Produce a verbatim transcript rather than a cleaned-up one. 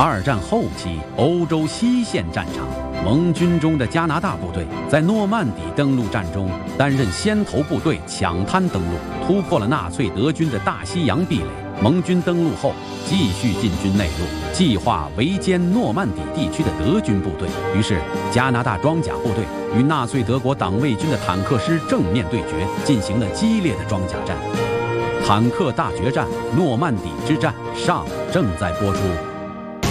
二战后期，欧洲西线战场，盟军中的加拿大部队在诺曼底登陆战中担任先头部队，抢滩登陆，突破了纳粹德军的大西洋壁垒。盟军登陆后，继续进军内陆，计划围歼诺曼底地区的德军部队。于是，加拿大装甲部队与纳粹德国党卫军的坦克师正面对决，进行了激烈的装甲战。坦克大决战——诺曼底之战上正在播出。